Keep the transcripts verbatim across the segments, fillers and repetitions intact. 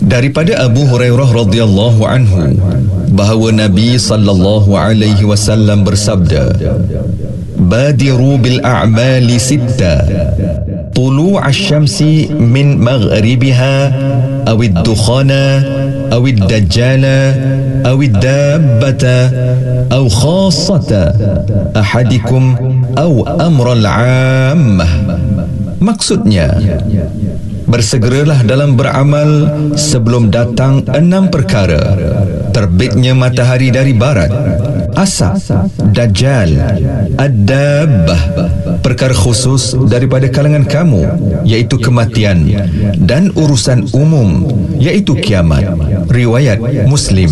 Daripada Abu Hurairah radhiyallahu anhu bahawa Nabi sallallahu alaihi wasallam bersabda, "Badiru bil a'mali sitta, tulu' asy-syamsi min maghribiha aw ad-dukhana aw ad-dajjala aw ad-dabbata aw khassata ahadikum aw amra al-'ammah." Maksudnya, bersegeralah dalam beramal sebelum datang enam perkara: terbitnya matahari dari barat, asap, dajjal, ad-dabbah, perkara khusus daripada kalangan kamu iaitu kematian, dan urusan umum iaitu kiamat. Riwayat Muslim.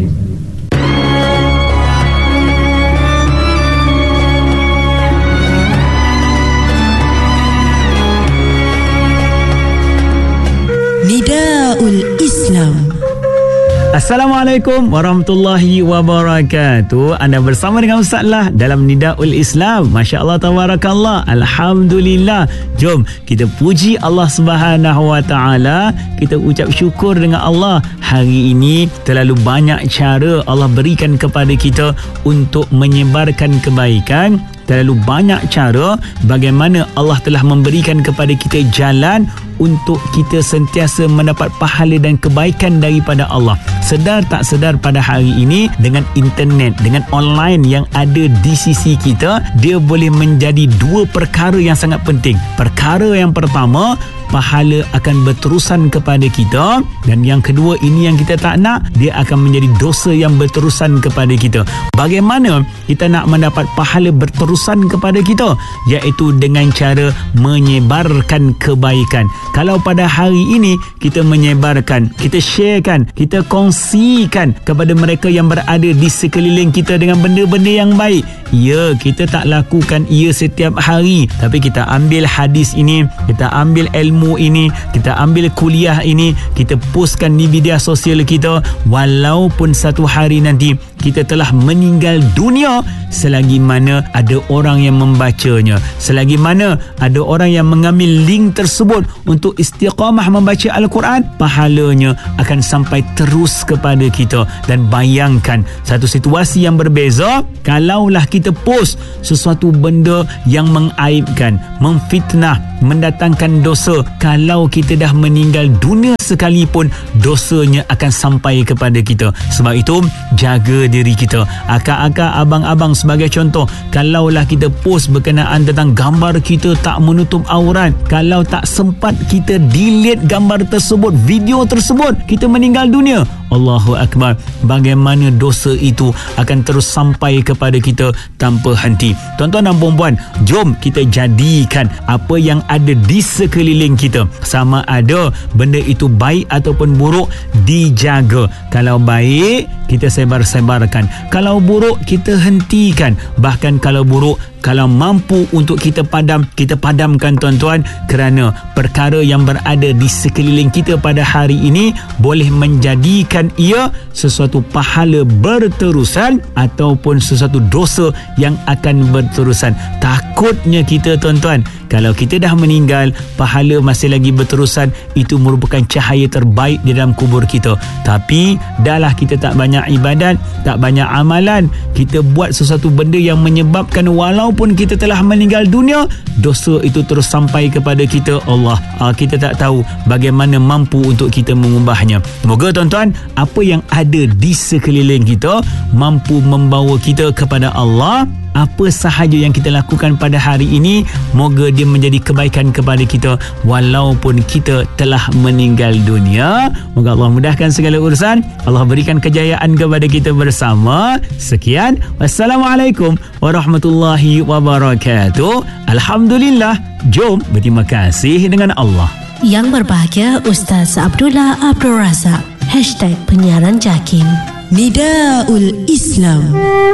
Nidaul Islam. Assalamualaikum warahmatullahi wabarakatuh. Anda bersama dengan Ustaz Lah dalam Nidaul Islam. Masya Allah, tabarakallah, alhamdulillah. Jom kita puji Allah Subhanahu wa taala. Kita ucap syukur dengan Allah. Hari ini terlalu banyak cara Allah berikan kepada kita untuk menyebarkan kebaikan. Terlalu banyak cara bagaimana Allah telah memberikan kepada kita jalan untuk kita sentiasa mendapat pahala dan kebaikan daripada Allah. Sedar tak sedar pada hari ini, dengan internet, dengan online yang ada di sisi kita, dia boleh menjadi dua perkara yang sangat penting. Perkara yang pertama, pahala akan berterusan kepada kita, dan yang kedua, ini yang kita tak nak, dia akan menjadi dosa yang berterusan kepada kita. Bagaimana kita nak mendapat pahala berterusan kepada kita? Iaitu dengan cara menyebarkan kebaikan. Kalau pada hari ini kita menyebarkan, kita sharekan, kita kongsikan kepada mereka yang berada di sekeliling kita dengan benda-benda yang baik. Ya, kita tak lakukan ia setiap hari, tapi kita ambil hadis ini, kita ambil ilmu ini, kita ambil kuliah ini, kita postkan di media sosial kita. Walaupun satu hari nanti kita telah meninggal dunia, selagi mana ada orang yang membacanya, selagi mana ada orang yang mengambil link tersebut untuk istiqamah membaca Al-Quran, pahalanya akan sampai terus kepada kita. Dan bayangkan satu situasi yang berbeza, kalaulah kita post sesuatu benda yang mengaibkan, memfitnah, mendatangkan dosa, kalau kita dah meninggal dunia sekalipun, dosanya akan sampai kepada kita. Sebab itu, jaga diri kita. Akak-akak, abang-abang, sebagai contoh, kalaulah kita post berkenaan tentang gambar kita tak menutup aurat, kalau tak sempat kita delete gambar tersebut, video tersebut, kita meninggal dunia, Allahu Akbar, bagaimana dosa itu akan terus sampai kepada kita tanpa henti. Tuan-tuan dan puan-puan, jom kita jadikan apa yang ada di sekeliling kita, sama ada benda itu baik ataupun buruk, dijaga. Kalau baik, kita sebar-sebarkan. Kalau buruk, kita hentikan. Bahkan kalau buruk, kalau mampu untuk kita padam, kita padamkan, tuan-tuan, kerana perkara yang berada di sekeliling kita pada hari ini boleh menjadikan ia sesuatu pahala berterusan ataupun sesuatu dosa yang akan berterusan. Takutnya kita, tuan-tuan, kalau kita dah meninggal, pahala masih lagi berterusan, itu merupakan cahaya terbaik di dalam kubur kita. Tapi dahlah kita tak banyak ibadat, tak banyak amalan, kita buat sesuatu benda yang menyebabkan walaupun kita telah meninggal dunia, dosa itu terus sampai kepada kita. Allah, kita tak tahu bagaimana mampu untuk kita mengubahnya. Semoga, tuan-tuan, apa yang ada di sekeliling kita mampu membawa kita kepada Allah. Apa sahaja yang kita lakukan pada hari ini, moga dia menjadi kebaikan kepada kita walaupun kita telah meninggal dunia. Moga Allah mudahkan segala urusan, Allah berikan kejayaan kepada kita bersama. Sekian, wassalamualaikum warahmatullahi wabarakatuh. Alhamdulillah. Jom berterima kasih dengan Allah. Yang berbahagia Ustaz Abdullah Abdul Razak. Hashtag penyiaran Jakim. Nidaul Islam.